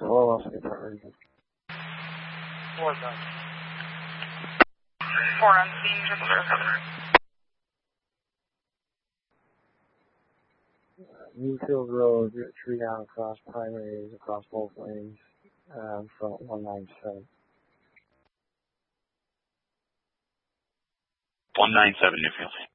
Hello, Los Angeles Region. 4 done. 4 on scene, triple recovery. Newfield Road, tree down across primaries, across both lanes, from 197. 197 Newfield.